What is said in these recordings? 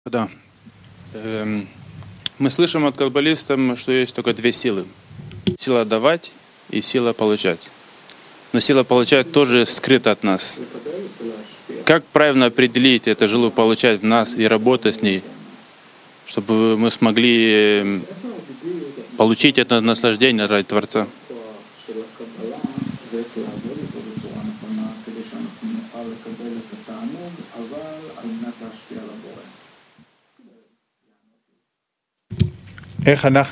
Да. Мы слышим от каббалистов, что есть только две силы. Сила давать и сила получать. Но сила получать тоже скрыта от нас. Как правильно определить эту жилу получать в нас и работать с ней, чтобы мы смогли получить это наслаждение ради Творца? Как мы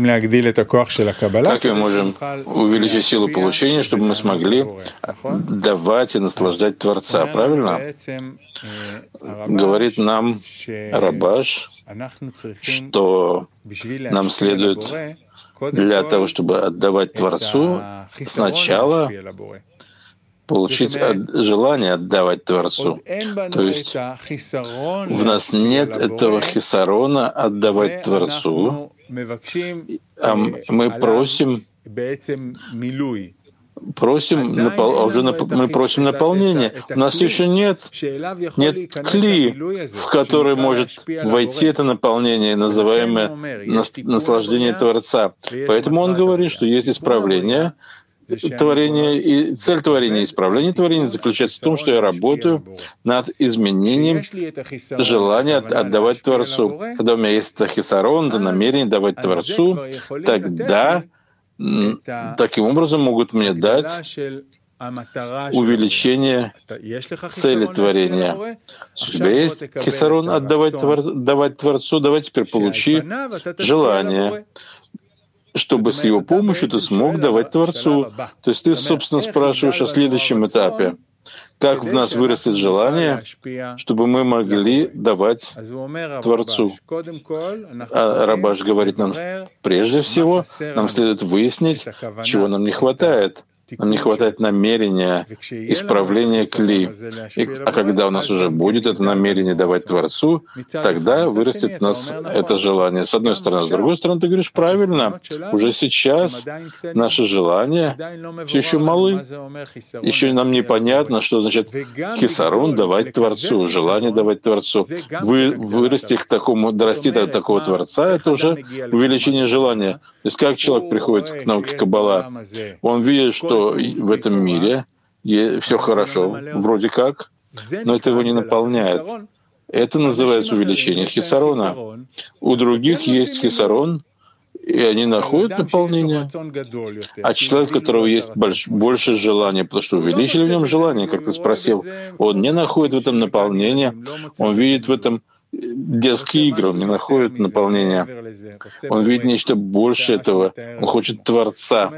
можем увеличить силу получения, чтобы мы смогли давать и наслаждать Творца, правильно? Говорит нам Рабаш, что нам следует для того, чтобы отдавать Творцу, сначала получить желание отдавать Творцу. То есть в нас нет этого хисарона отдавать Творцу, а мы просим наполнения. У нас еще нет кли, в который может войти это наполнение, называемое наслаждение Творца. Поэтому он говорит, что есть исправление творения, и цель творения и исправления творения заключается в том, что я работаю над изменением желания отдавать Творцу. Когда у меня есть это хисарон, это намерение давать Творцу, тогда таким образом могут мне дать увеличение цели творения. У тебя есть хисарон давать Творцу, давай теперь получи желание, чтобы с его помощью ты смог давать Творцу. То есть ты, собственно, спрашиваешь о следующем этапе. Как в нас вырастет желание, чтобы мы могли давать Творцу? А Рабаш говорит нам, прежде всего, нам следует выяснить, чего нам не хватает. Нам не хватает намерения, исправления кли. А когда у нас уже будет это намерение давать Творцу, тогда вырастет у нас это желание. С одной стороны. С другой стороны, ты говоришь правильно. Уже сейчас наши желания все еще малы. Еще нам непонятно, что значит хисарон давать Творцу, желание давать Творцу. Вырасти к такому, дорасти до такого Творца — это уже увеличение желания. То есть как человек приходит к науке Каббала? Он видит, что в этом мире все хорошо, вроде как, но это его не наполняет. Это называется увеличение хисарона. У других есть хисарон, и они находят наполнение. А человек, у которого есть больше желания, потому что увеличили в нем желание, как ты спросил, он не находит в этом наполнения, он видит в этом детские игры, он не находит наполнения. Он видит нечто больше этого, он хочет Творца.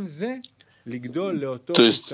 То есть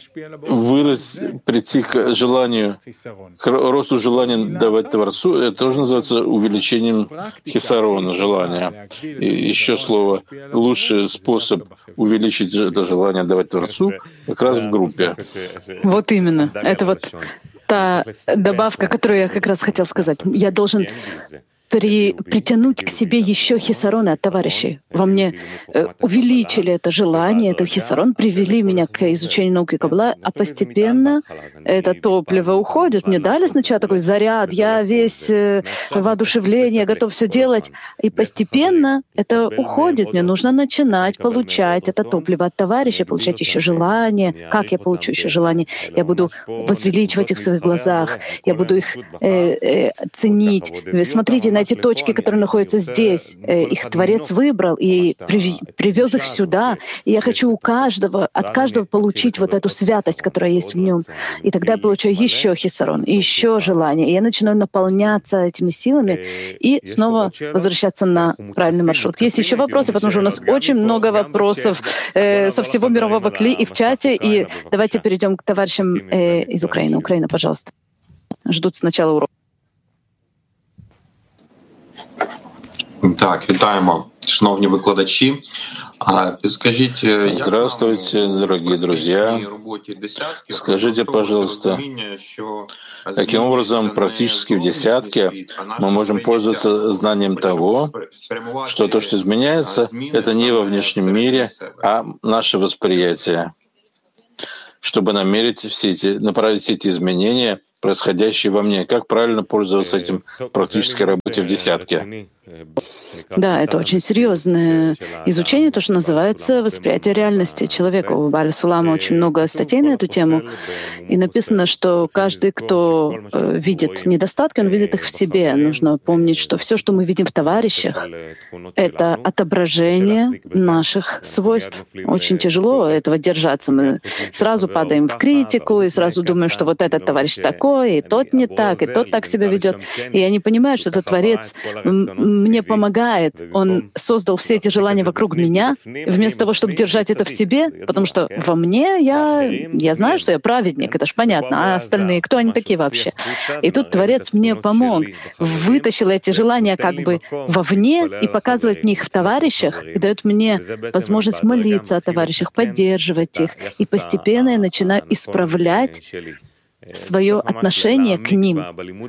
прийти к желанию, к росту желания давать Творцу, это тоже называется увеличением хисарона, желания. И еще слово, лучший способ увеличить это желание давать Творцу как раз в группе. Вот именно. Это вот та добавка, которую я как раз хотел сказать. Я должен притянуть к себе еще хисароны от товарищей. Во мне увеличили это желание, этот хисарон, привели меня к изучению науки Каббала, а постепенно это топливо уходит. Мне дали сначала такой заряд, я весь воодушевление, готов все делать, и постепенно это уходит. Мне нужно начинать получать это топливо от товарища, получать еще желание. Как я получу еще желание? Я буду возвеличивать их в своих глазах, я буду их ценить. Смотрите на эти точки, которые находятся здесь. Их Творец выбрал и привез их сюда. И я хочу от каждого получить вот эту святость, которая есть в нем. И тогда я получаю еще хисарон, еще желание. И я начинаю наполняться этими силами и снова возвращаться на правильный маршрут. Есть еще вопросы, потому что у нас очень много вопросов со всего мирового кли и в чате. И давайте перейдем к товарищам из Украины. Украина, пожалуйста. Ждут с начала урока. Так, вітаємо, шановні викладачі. Здравствуйте, дорогие друзья. Скажите, пожалуйста, каким образом практически в десятке мы можем пользоваться знанием того, что то, что изменяется, это не во внешнем мире, а наше восприятие, чтобы направить все эти изменения происходящей во мне. Как правильно пользоваться этим в практической работе в десятке? Да, это очень серьезное изучение, то, что называется восприятие реальности человека. У Бааля Сулама очень много статей на эту тему, и написано, что каждый, кто видит недостатки, он видит их в себе. Нужно помнить, что все, что мы видим в товарищах, это отображение наших свойств. Очень тяжело этого держаться. Мы сразу падаем в критику и сразу думаем, что вот этот товарищ такой, и тот не так, и тот так себя ведет. И я не понимаю, что этот Творец мне помогает. Он создал все эти желания вокруг меня, вместо того, чтобы держать это в себе, потому что во мне я знаю, что я праведник, это ж понятно, а остальные, кто они такие вообще? И тут Творец мне помог, вытащил эти желания как бы вовне и показывает мне их в товарищах, и дает мне возможность молиться о товарищах, поддерживать их, и постепенно я начинаю исправлять свое отношение к ним.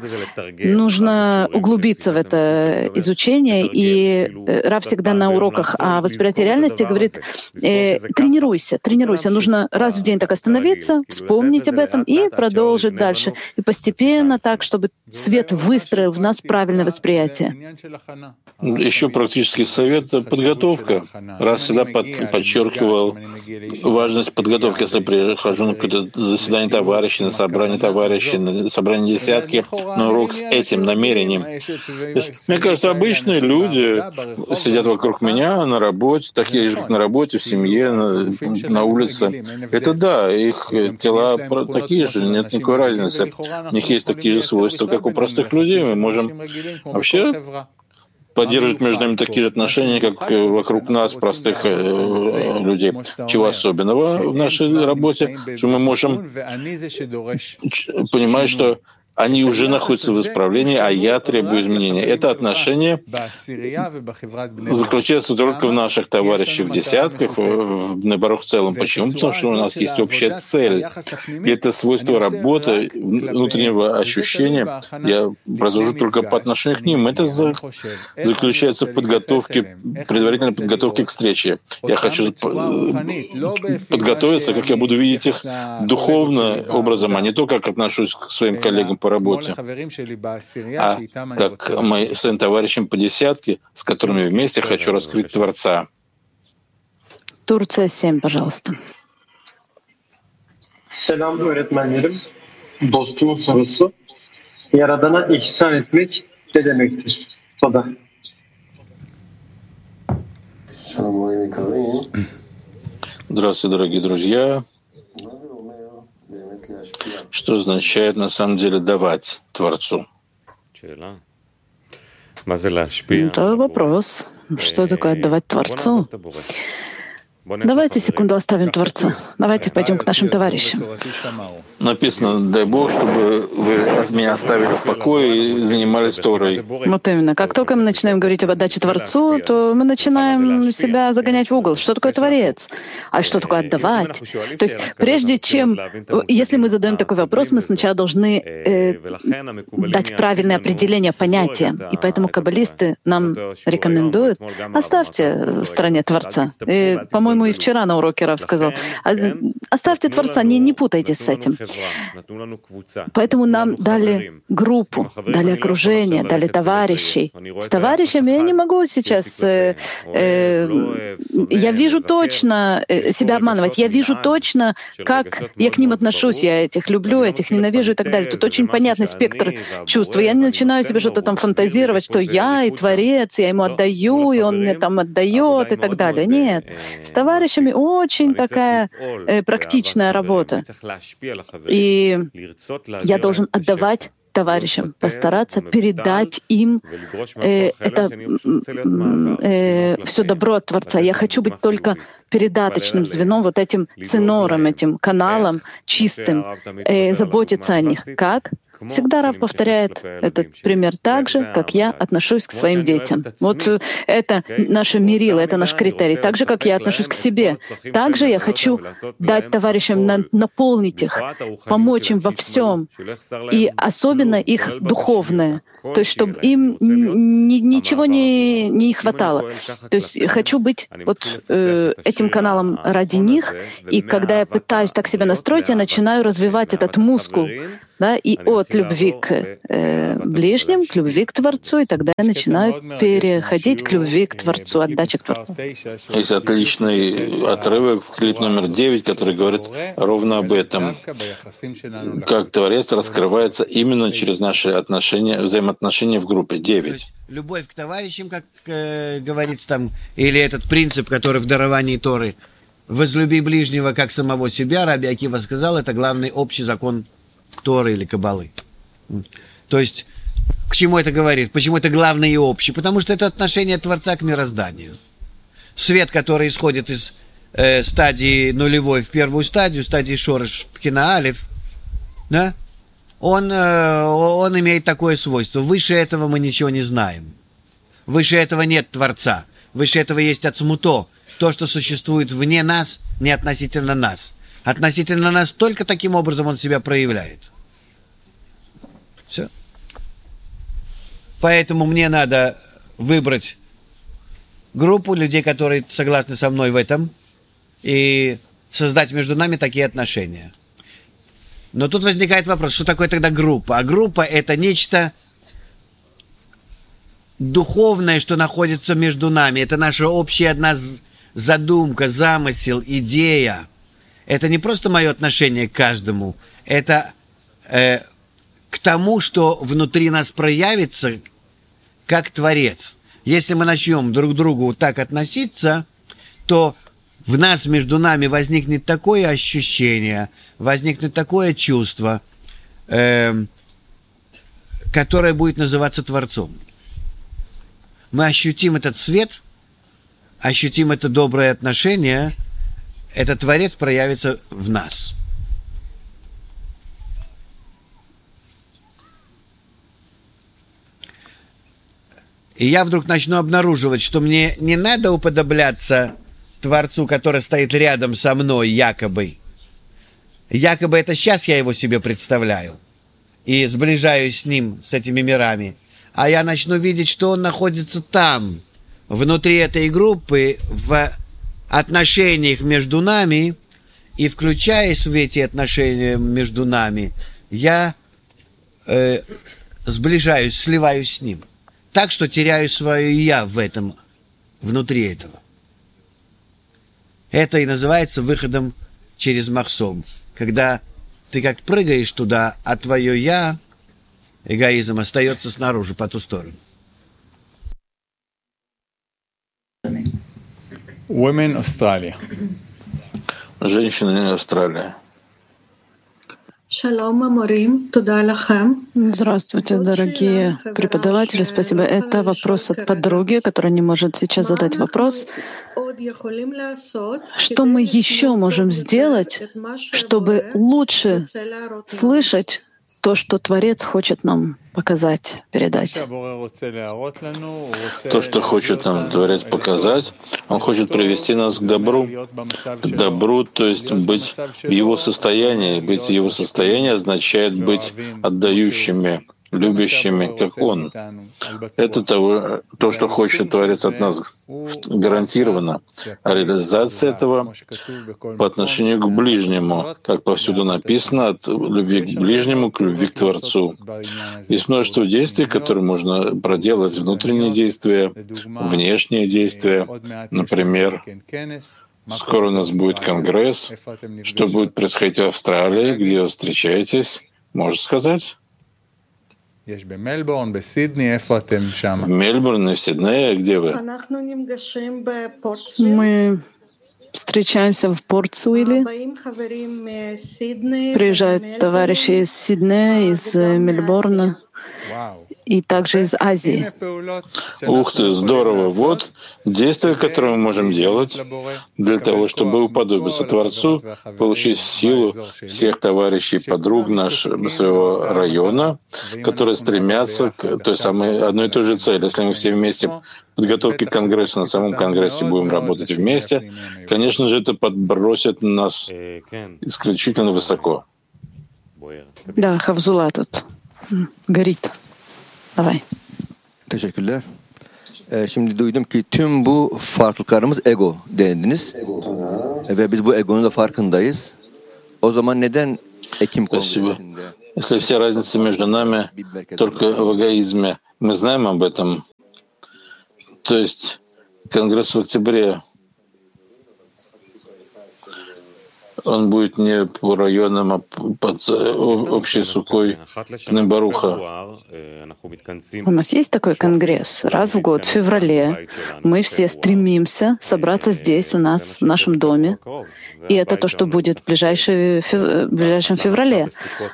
Нужно углубиться в это изучение, и Рав всегда на уроках о восприятии реальности говорит: тренируйся. Нужно раз в день так остановиться, вспомнить об этом и продолжить дальше. И постепенно так, чтобы свет выстроил в нас правильное восприятие. Еще практический совет — подготовка. Рав всегда подчеркивал важность подготовки. Если прихожу на какое-то заседание товарищей, на собрание товарищей, на собрание десятки, на урок с этим намерением. Мне кажется, обычные люди сидят вокруг меня на работе, такие же, как на работе, в семье, на улице. Это да, их тела такие же, нет никакой разницы. У них есть такие же свойства, как у простых людей. Мы можем вообще поддерживать между нами такие же отношения, как вокруг нас, простых людей. Чего особенного в нашей работе, что мы можем понимать, что они уже находятся в исправлении, а я требую изменения. Это отношение заключается только в наших товарищах в десятках, наоборот, в целом. Почему? Потому что у нас есть общая цель. И это свойство работы, внутреннего ощущения я произвожу только по отношению к ним. Это заключается в подготовке, предварительной подготовке к встрече. Я хочу подготовиться, как я буду видеть их духовно образом, а не то, как отношусь к своим коллегам по работе, а как своим товарищам по десятке, с которыми вместе хочу раскрыть Творца. Турция 7, пожалуйста. Selam öğretmenlerim. Dostumun sorusu. Yaradana ihsan etmek ne demektir? Toda. Здравствуйте, дорогие друзья. Что означает на самом деле давать Творцу? Это вопрос. Что такое отдавать Творцу? Давайте секунду оставим Творца. Давайте пойдем к нашим товарищам. Написано: дай Бог, чтобы вы меня оставили в покое и занимались Торой. Вот именно. Как только мы начинаем говорить об отдаче Творцу, то мы начинаем себя загонять в угол. Что такое Творец? А что такое отдавать? То есть прежде чем... Если мы задаем такой вопрос, мы сначала должны дать правильное определение понятия. И поэтому каббалисты нам рекомендуют: оставьте в стороне Творца. И, по-моему, и вчера на уроке Рав сказал: оставьте Творца, не путайтесь с этим. Поэтому нам дали группу, дали окружение, дали товарищей. С товарищами я не могу сейчас... я вижу точно себя обманывать. Я вижу точно, как я к ним отношусь. Я этих люблю, этих ненавижу и так далее. Тут очень понятный спектр чувств. Я не начинаю себе что-то там фантазировать, что я и Творец, я ему отдаю, и он мне там отдает и так далее. Нет. С товарищами очень такая практичная работа. И я должен отдавать товарищам, постараться передать им это все добро от Творца. Я хочу быть только передаточным звеном, вот этим ценором, этим каналом чистым, заботиться о них. Как? Всегда Рав повторяет этот пример так же, как я отношусь к своим детям. Вот это наше мерило, это наш критерий. Так же, как я отношусь к себе. Также я хочу дать товарищам, наполнить их, помочь им во всем, и особенно их духовное. То есть, чтобы им ничего не хватало. То есть, хочу быть вот этим каналом ради них, и когда я пытаюсь так себя настроить, я начинаю развивать этот мускул, да, и от любви к ближним, к любви к Творцу, и тогда я начинаю переходить к любви к Творцу, отдаче к Творцу. Есть отличный отрывок в клип номер 9, который говорит ровно об этом. Как Творец раскрывается именно через наши отношения, взаимоотношения в группе. 9. Любовь к товарищам, как говорится там, или этот принцип, который в даровании Торы, «возлюби ближнего, как самого себя», Раби Акива сказал, это главный общий закон Торы или Каббалы. То есть, к чему это говорит? Почему это главный и общий? Потому что это отношение Творца к мирозданию. Свет, который исходит из стадии нулевой в первую стадию, стадии Шореш Пхина Алеф, да? Он имеет такое свойство. Выше этого мы ничего не знаем. Выше этого нет Творца. Выше этого есть Ацмуто. То, что существует вне нас, не относительно нас. Относительно нас только таким образом он себя проявляет. Все. Поэтому мне надо выбрать группу людей, которые согласны со мной в этом, и создать между нами такие отношения. Но тут возникает вопрос, что такое тогда группа? А группа — это нечто духовное, что находится между нами. Это наша общая одна задумка, замысел, идея. Это не просто мое отношение к каждому. Это к тому, что внутри нас проявится как Творец. Если мы начнем друг к другу так относиться, то в нас, между нами, возникнет такое ощущение, возникнет такое чувство, которое будет называться Творцом. Мы ощутим этот свет, ощутим это доброе отношение, этот Творец проявится в нас. И я вдруг начну обнаруживать, что мне не надо уподобляться Творцу, который стоит рядом со мной, якобы. Якобы это сейчас я его себе представляю и сближаюсь с ним, с этими мирами. А я начну видеть, что он находится там, внутри этой группы, в отношениях между нами, и включаясь в эти отношения между нами, я сближаюсь, сливаюсь с ним. Так что теряю свое «я» в этом, внутри этого. Это и называется выходом через махсом. Когда ты как прыгаешь туда, а твое «я», эгоизм, остается снаружи, по ту сторону. Women Australia. Женщины Австралия. Здравствуйте, дорогие преподаватели. Спасибо. Это вопрос от подруги, которая не может сейчас задать вопрос. Что мы еще можем сделать, чтобы лучше слышать то, что Творец хочет нам показать, передать? То, что хочет нам Творец показать, Он хочет привести нас к добру. К добру, то есть быть в Его состоянии. Быть в Его состоянии означает быть отдающими, любящими, как Он. Это то, что хочет Творец от нас гарантированно. А реализация этого по отношению к ближнему, как повсюду написано, от любви к ближнему к любви к Творцу. Есть множество действий, которые можно проделать, внутренние действия, внешние действия. Например, скоро у нас будет конгресс. Что будет происходить в Австралии, где вы встречаетесь? Можешь сказать? В Мельбурне, в Сиднее, где вы? Мы встречаемся в Порт-Суиле. Приезжают товарищи из Сиднея, из Мельбурна. и также из Азии. Ух ты, здорово! Вот действия, которые мы можем делать для того, чтобы уподобиться Творцу, получить силу всех товарищей, подруг своего района, которые стремятся к той самой одной и той же цели. Если мы все вместе в подготовке к Конгрессу, на самом Конгрессе будем работать вместе, конечно же, это подбросит нас исключительно высоко. Да, Хавзула тут горит. Давай. Teşekkürler. Şimdi duydum ki tüm bu farklılıklarımız ego denildiniz. Ve biz bu egonun da farkındayız. O zaman neden Ekim Kongresi'nde? Если вся разница между нами только в эгоизме, мы знаем об этом, то есть Конгресс в октябре, он будет не по районам, а под общей сукой Баруха. У нас есть такой конгресс. Раз в год, в феврале, мы все стремимся собраться здесь, у нас, в нашем доме. И это то, что будет в ближайшем феврале.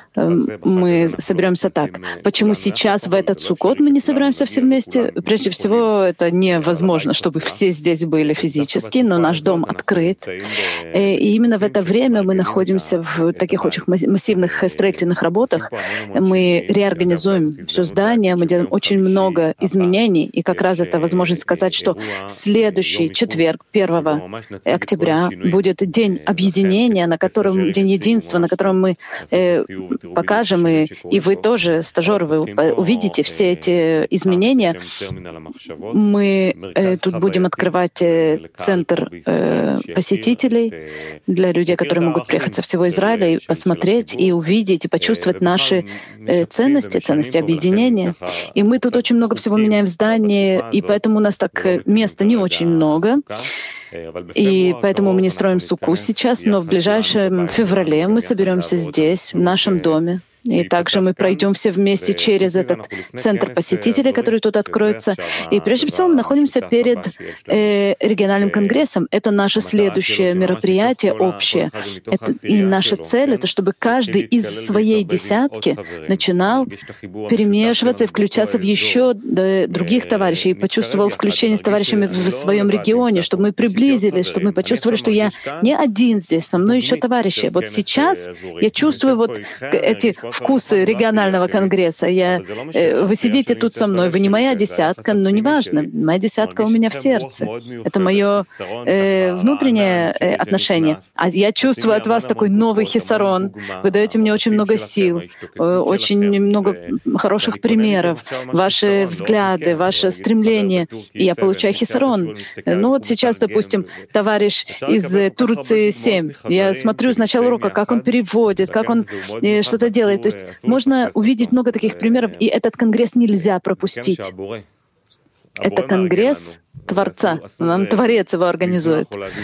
Мы соберемся так. Почему сейчас, в этот Суккот, мы не собираемся все вместе? Прежде всего, это невозможно, чтобы все здесь были физически, но наш дом открыт. И именно в это время мы находимся в таких очень массивных строительных работах. Мы реорганизуем все здание, мы делаем очень много изменений, и как раз это возможность сказать, что следующий четверг, 1 октября, будет день объединения, день единства, на котором мы покажем, и вы тоже, стажеры, вы увидите все эти изменения. Мы тут будем открывать центр посетителей для людей, которые могут приехать со всего Израиля и посмотреть, и увидеть, и почувствовать наши ценности объединения. И мы тут очень много всего меняем в здании, и поэтому у нас так места не очень много. И поэтому мы не строим суку сейчас, но в ближайшем феврале мы соберемся здесь, в нашем доме. И также мы пройдем все вместе через этот центр посетителей, который тут откроется. И прежде всего мы находимся перед региональным конгрессом. Это наше следующее мероприятие общее. И наша цель — это чтобы каждый из своей десятки начинал перемешиваться и включаться в еще других товарищей, и почувствовал включение с товарищами в своем регионе, чтобы мы приблизились, чтобы мы почувствовали, что я не один здесь, со мной еще товарищи. Вот сейчас я чувствую вот эти вкусы регионального конгресса. Вы сидите тут со мной, вы не моя десятка, но неважно, моя десятка у меня в сердце. Это мое внутреннее отношение. А я чувствую от вас такой новый хисарон. Вы даете мне очень много сил, очень много хороших примеров, ваши взгляды, ваше стремление. И я получаю хисарон. Ну вот сейчас, допустим, товарищ из Турции 7. Я смотрю с начала урока, как он переводит, как он что-то делает. То есть можно увидеть много таких примеров, и этот конгресс нельзя пропустить. Это конгресс Творца. Нам Творец его организует.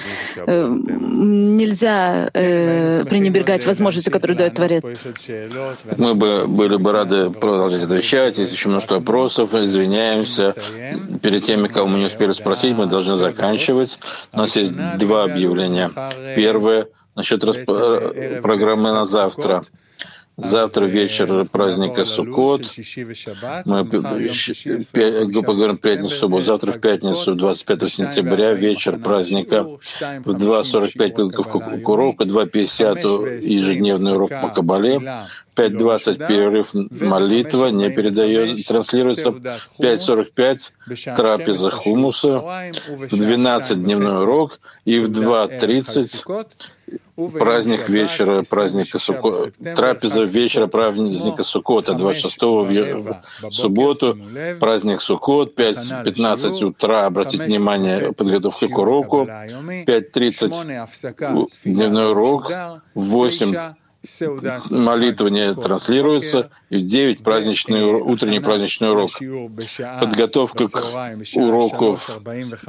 Нельзя пренебрегать возможностью, которую дает Творец. Мы были бы рады продолжать отвечать. Есть еще множество вопросов. Извиняемся. Перед теми, кого мы не успели спросить, мы должны заканчивать. У нас есть 2 объявления. Первое — насчет программы на завтра. Завтра вечер праздника Суккот. Мы поговорим в пятницу, субботу. Завтра в пятницу, 25 сентября, вечер праздника. В 2:45 подготовка к уроку, 2:50 ежедневный урок по Кабале. 5:20 перерыв, молитва, не транслируется. 5:45 трапеза хумуса. В 12 дневной урок. И в 2:30 праздник вечера, праздника Суккот, трапеза вечера праздника Суккота, 26-го в субботу, праздник Суккот, 5:15 утра, обратите внимание, подготовка к уроку, 5:30 дневной урок, в 8 молитва не транслируется, и в 9 утренний праздничный урок. Подготовка к уроку в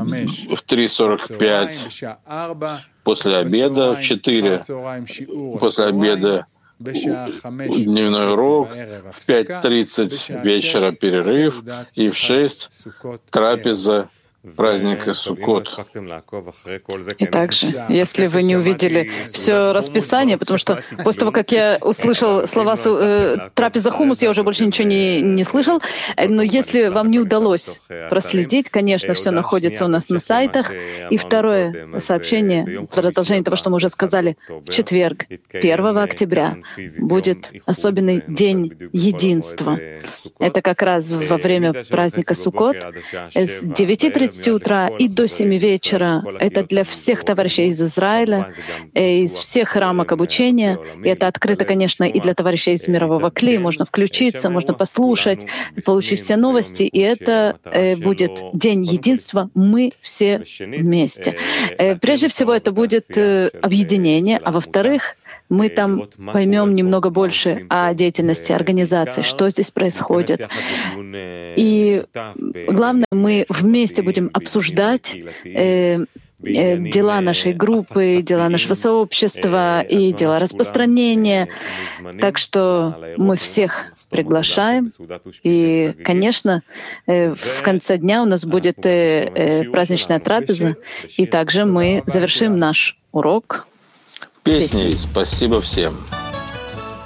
3:45 после обеда, в 4 после обеда дневной урок, в 5:30 вечера перерыв, и в 6 трапеза праздник Суккот. И также, если вы не увидели все расписание, потому что после того, как я услышал слова трапеза хумус, я уже больше ничего не слышал, но если вам не удалось проследить, конечно, все находится у нас на сайтах. И второе сообщение, продолжение того, что мы уже сказали, в четверг, 1 октября, будет особенный день единства. Это как раз во время праздника Суккот с 9:30 утра и до 7 вечера. Это для всех товарищей из Израиля, из всех рамок обучения. И это открыто, конечно, и для товарищей из мирового Кли. Можно включиться, можно послушать, получить все новости. И это будет День единства. Мы все вместе. Прежде всего, это будет объединение, а во-вторых, мы там поймем немного больше о деятельности организации, что здесь происходит. И главное, мы вместе будем обсуждать дела нашей группы, дела нашего сообщества и дела распространения. Так что мы всех приглашаем. И, конечно, в конце дня у нас будет праздничная трапеза, и также мы завершим наш урок Песней. Спасибо всем.